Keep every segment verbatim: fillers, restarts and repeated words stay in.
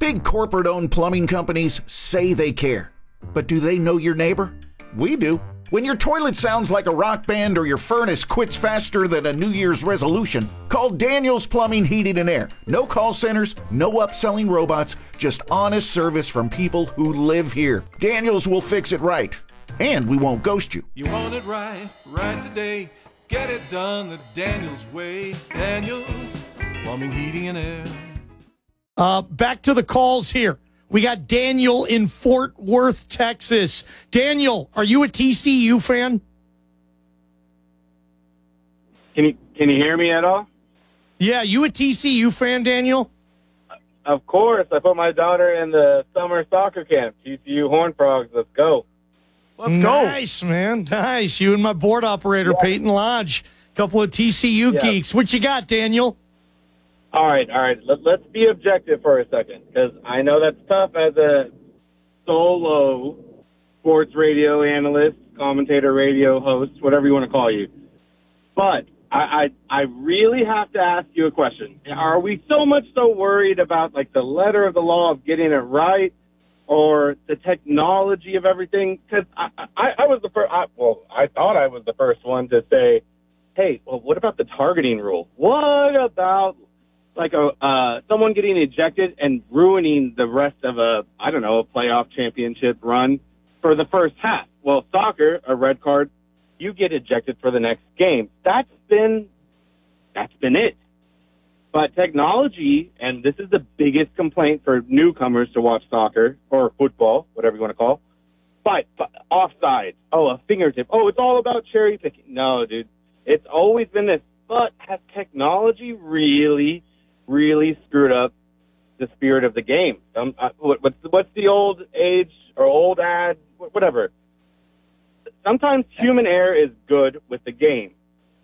Big corporate-owned plumbing companies say they care. But do they know your neighbor? We do. When your toilet sounds like a rock band or your furnace quits faster than a New Year's resolution, call Daniels Plumbing, Heating, and Air. No call centers, no upselling robots, just honest service from people who live here. Daniels will fix it right, and we won't ghost you. You want it right, right today. Get it done the Daniels way. Daniels Plumbing, Heating, and Air. Uh, back to the calls here. We got Daniel in Fort Worth, Texas. Daniel, are you a T C U fan? Can you can you hear me at all? Yeah, you a T C U fan, Daniel? Of course. I put my daughter in the summer soccer camp. T C U Horned Frogs. Let's go. Let's go. Nice, man. Nice. You and my board operator, yeah. Peyton Lodge. A couple of T C U yeah. geeks. What you got, Daniel? All right, all right. Let, let's be objective for a second, because I know that's tough as a solo sports radio analyst, commentator, radio host, whatever you want to call you. But I, I, I really have to ask you a question. Are we so much so worried about, like, the letter of the law of getting it right or the technology of everything? Because I, I, I was the first, I, well, I thought I was the first one to say, hey, well, what about the targeting rule? What about like a uh, someone getting ejected and ruining the rest of a, I don't know, a playoff championship run for the first half? Well, soccer, a red card, you get ejected for the next game. That's been, that's been it. But technology, and this is the biggest complaint for newcomers to watch soccer or football, whatever you want to call, but, but offside, oh, a fingertip, oh, it's all about cherry picking. No, dude, it's always been this. But has technology really really screwed up the spirit of the game? Um, uh, what, what's, what's the old age or old ad, whatever. Sometimes human error is good with the game.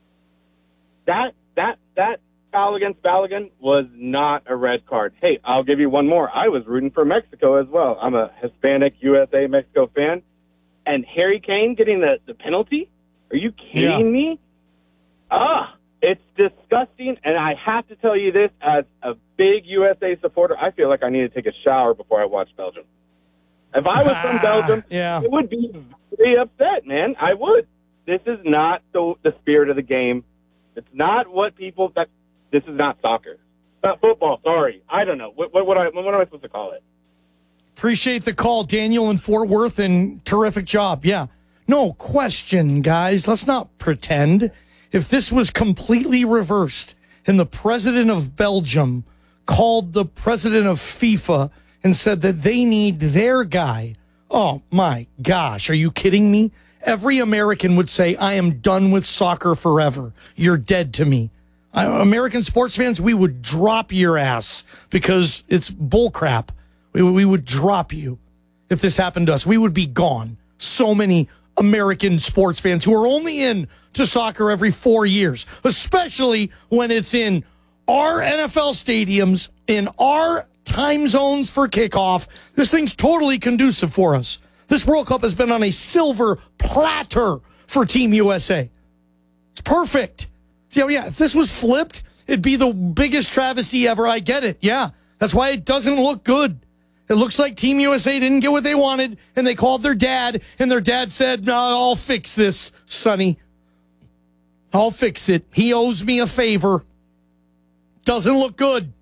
That, that, that foul against Balogun was not a red card. Hey, I'll give you one more. I was rooting for Mexico as well. I'm a Hispanic U S A Mexico fan. And Harry Kane getting the, the penalty? Are you kidding yeah. me? Ah, it's disgusting, and I have to tell you this, as a big U S A supporter, I feel like I need to take a shower before I watch Belgium. If I was from Belgium, yeah. I would be very upset, man. I would. This is not the, the spirit of the game. It's not what people, that. This is not soccer. It's not football, sorry. I don't know. What, what, what, I, what am I supposed to call it? Appreciate the call, Daniel in Fort Worth, and terrific job. Yeah. No question, guys. Let's not pretend. If this was completely reversed and the president of Belgium called the president of FIFA and said that they need their guy, oh, my gosh, are you kidding me? Every American would say, I am done with soccer forever. You're dead to me. I, American sports fans, we would drop your ass because it's bullcrap. We, we would drop you if this happened to us. We would be gone. So many American sports fans who are only in to soccer every four years, especially when it's in our N F L stadiums, in our time zones for kickoff. This thing's totally conducive for us. This World Cup has been on a silver platter for Team U S A. It's perfect. You know, yeah, if this was flipped, it'd be the biggest travesty ever. I get it. Yeah, that's why it doesn't look good. It looks like Team U S A didn't get what they wanted, and they called their dad, and their dad said, no, I'll fix this, Sonny. I'll fix it. He owes me a favor. Doesn't look good.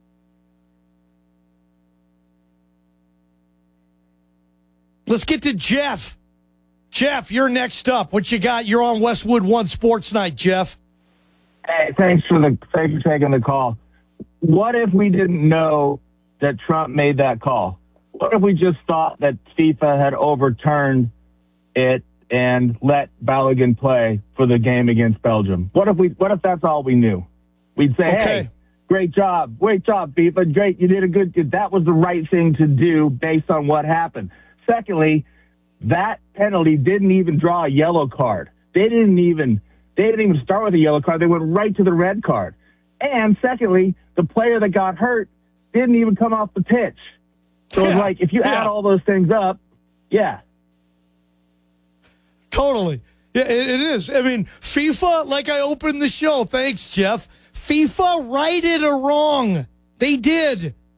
Let's get to Jeff. Jeff, you're next up. What you got? You're on Westwood One Sports Night, Jeff. Hey, thanks for the thanks for taking the call. What if we didn't know that Trump made that call? What if we just thought that FIFA had overturned it and let Balogun play for the game against Belgium? What if we? What if that's all we knew? We'd say, okay. hey, great job, great job, FIFA, great, you did a good. That was the right thing to do based on what happened. Secondly, that penalty didn't even draw a yellow card. They didn't even. They didn't even start with a yellow card. They went right to the red card. And secondly, the player that got hurt didn't even come off the pitch. So yeah. it's like, if you yeah. add all those things up, yeah. Totally. Yeah, it, it is. I mean, FIFA, like I opened the show, thanks, Jeff. FIFA righted a wrong. They did.